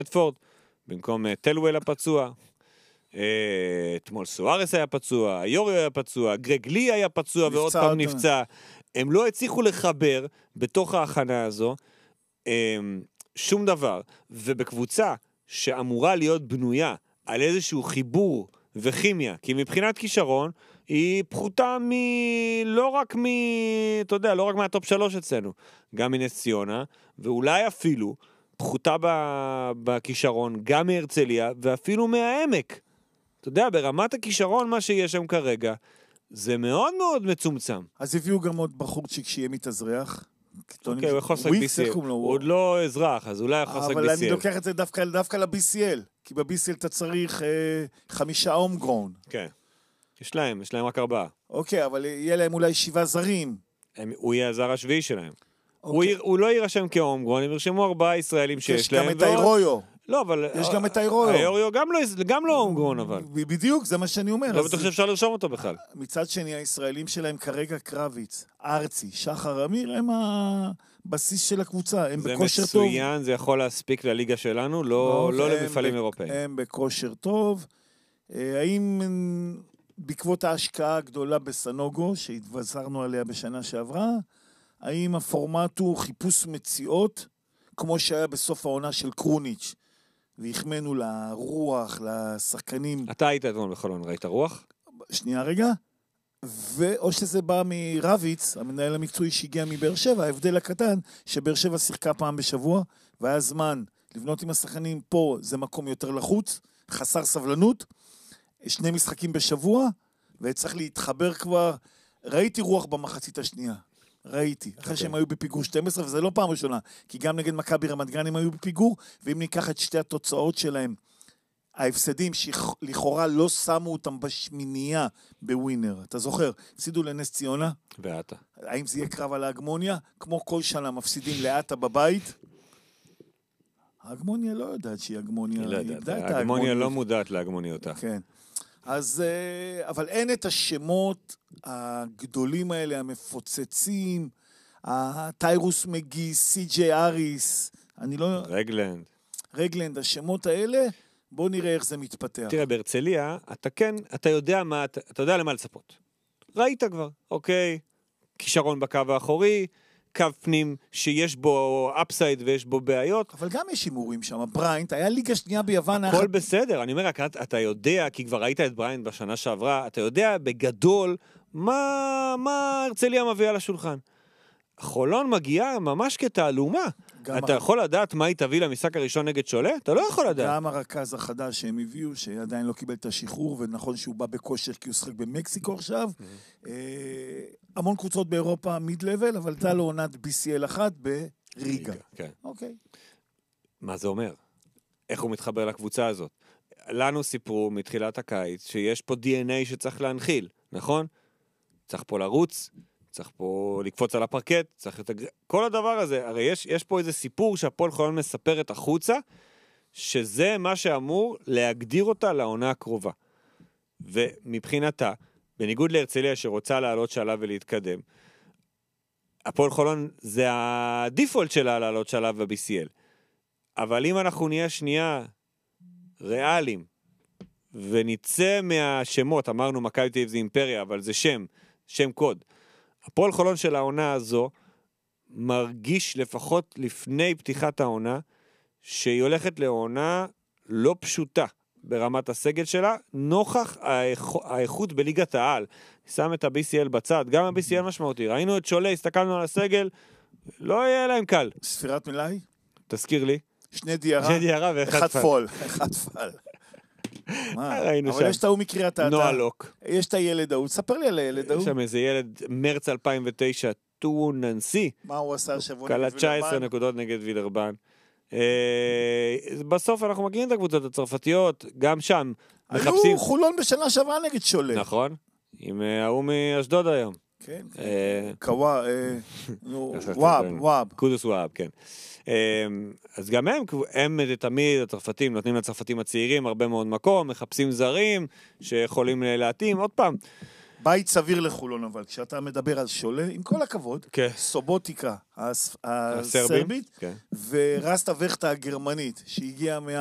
ברדפורד, במקום טלוול הפצוע, אתמול סוארס היה פצוע, יוריו היה פצוע, גרג לי היה פצוע ועוד פעם נפצע. הם לא הצליחו לחבר בתוך ההכנה הזו שום דבר, ובקבוצה שאמורה להיות בנויה על איזשהו חיבור וכימיה, כי מבחינת כישרון היא פחותה לא רק אתה יודע, לא רק מהטופ 3 אצלנו, גם מנס ציונה, ואולי אפילו פחותה בכישרון, גם מהרצליה, ואפילו מהעמק. אתה יודע, ברמת הכישרון, מה שיש שם כרגע, זה מאוד מאוד מצומצם. אז הביאו גם עוד בחורצ'יק שיהיה מתאזרח. אוקיי, הוא יכול לשחק BCL. הוא עוד לא אזרח, אז אולי יכול לשחק BCL. אבל אני לוקח את זה דווקא ל-BCL, כי ב-BCL אתה צריך 5 הומגרון. כן. יש להם רק 4. אוקיי, אבל יהיה להם אולי 7 זרים. הוא יהיה הזר השביעי שלהם. הוא לא יירשם כהומגרון, הם ירשמו 4 ישראלים שיש להם. יש גם את האירויו. לא, אבל... יש גם את האירויו. האירויו גם לא הומגרון, אבל. בדיוק, זה מה שאני אומר. לא בטוח שאפשר לרשום אותו בכלל. מצד שני, הישראלים שלהם כרגע קרביץ, ארצי, שחר אמיר, הם הבסיס של הקבוצה, הם בכושר טוב. זה מצוין, זה יכול להספיק לליגה שלנו, לא למפעלים אירופאים. הם בכושר טוב. האם בעקבות ההשקעה הגדולה בסנוגו, שהתבשרנו עליה בשנה שעברה, האם הפורמט הוא חיפוש מציאות, כמו שהיה בסוף העונה של קרוניץ', והחמנו לרוח, לשחקנים. אתה היית אתמול בחולון, ראית רוח? שנייה רגע. או שזה בא מרביץ, המנהל המקצועי שהגיע מבאר שבע, ההבדל הקטן, שבאר שבע שיחקה פעם בשבוע, והיה זמן לבנות עם השחקנים פה, זה מקום יותר לחוץ, חסר סבלנות, 2 משחקים בשבוע, וצריך להתחבר כבר, ראיתי רוח במחצית השנייה. ראיתי, אחרי שהם היו בפיגור 12, וזה לא פעם ראשונה, כי גם נגד מכבי רמת גן הם היו בפיגור, ואם ניקח את שתי התוצאות שלהם, ההפסדים שלכאורה לא שמו אותם בשמינייה בווינר, אתה זוכר, הפסידו לנס ציונה, ועתה. האם זה יהיה קרב על ההגמוניה? כמו כל שנה מפסידים לעתה בבית, ההגמוניה לא יודעת שהיא הגמוניה, ההגמוניה לא מודעת להגמוניותה. כן. אז, אבל אין את השמות הגדולים האלה, המפוצצים, טיירוס מגי, סי.ג'יי אריס, אני לא... רגלנד, השמות האלה, בוא נראה איך זה מתפתח. תראה, בהרצליה, אתה יודע למה לצפות. ראית כבר, אוקיי, כישרון בקו האחורי, קו פנים שיש בו אפסייד ויש בו בעיות. אבל גם יש הימורים שם, בריינט, היה ליגה שנייה ביוון. הכל בסדר, אני אומר, אתה יודע, כי כבר ראית את בריינט בשנה שעברה, אתה יודע בגדול מה הרצליה מביאה לשולחן. חולון מגיעה ממש כתעלומה. אתה יכול לדעת מה היא תביא למשחק הראשון נגד שולה? אתה לא יכול לדעת. גם הרכז החדש שהם הביאו, שעדיין לא קיבל את השחרור, ונכון שהוא בא בכושר כי הוא שחק במקסיקו עכשיו. המון קבוצות באירופה מיד-לבל, אבל אתה לא עונת BCL אחת בריגה. כן. אוקיי. מה זה אומר? איך הוא מתחבר לקבוצה הזאת? לנו סיפרו מתחילת הקיץ שיש פה DNA שצריך להנחיל, נכון? צריך פה לרוץ, צריך פה לקפוץ על הפרקט, צריך כל הדבר הזה, הרי יש פה איזה סיפור שהפועל חולון מספרת החוצה, שזה מה שאמור להגדיר אותה לעונה הקרובה. ומבחינתה, בניגוד להרצליה שרוצה לעלות שלב ולהתקדם, הפועל חולון זה הדיפולט שלה לעלות שלב ב-BCL. אבל אם אנחנו נהיה שנייה ריאליים, ונצא מהשמות, אמרנו מכבי תל אביב זה אימפריה, אבל זה שם קוד. הפועל חולון של העונה הזו מרגיש לפחות לפני פתיחת העונה שהיא הולכת לעונה לא פשוטה ברמת הסגל שלה, נוכח האיכות בליגת העל. שם את ה-BCL בצד, גם ה-BCL משמעותי. ראינו את שולה, הסתכלנו על הסגל, לא יהיה להם קל. ספירת מלאי? תזכיר לי. 2 דיירה ואחד פול. אחד פל. אבל יש את ההוא מקריאת האתה. נועה לוק. יש את הילד ההוא, תספר לי על הילד ההוא. יש שם איזה ילד, מרץ 2009, טו ננסי. מה הוא עשה שבוע נגד וילרבן? קלה 19 נקודות נגד וילרבן. בסוף אנחנו מכירים את הקבוצות הצרפתיות, גם שם מחפשים... היו חולון בשנה שעברה נגד שולה. נכון, עם ההוא מאשדוד היום. כן, קוואה, וואב. קודוס וואב, כן. אז גם הם תמיד, הצרפתים, נותנים לצרפתים הצעירים הרבה מאוד מקום, מחפשים זרים שיכולים להתאים, עוד פעם. בית סביר לחולון, אבל כשאתה מדבר על שולה, עם כל הכבוד, כן. סובוטיקה הסרבית, כן. ורסטה וכטה הגרמנית, שהגיעה